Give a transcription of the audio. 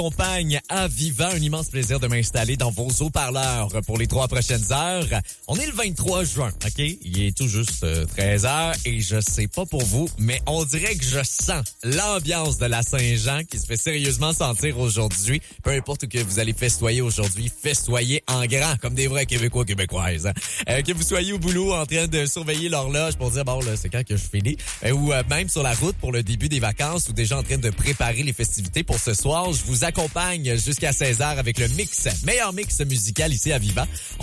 Compagne à Viva, un immense plaisir de m'installer dans vos haut-parleurs pour les 3 prochaines heures. On est le 23 juin, OK? Il est tout juste 13 heures et je sais pas pour vous, mais on dirait que je sens l'ambiance de la Saint-Jean qui se fait sérieusement sentir aujourd'hui. Peu importe où que vous allez festoyer aujourd'hui, festoyer en grand, comme des vrais Québécois, Québécoises. Hein? Que vous soyez au boulot en train de surveiller l'horloge pour dire, bon, là, c'est quand que je finis, ou même sur la route pour le début des vacances ou déjà en train de préparer les festivités pour ce soir, je vous accompagne jusqu'à 16h avec le meilleur mix musical ici à Viva.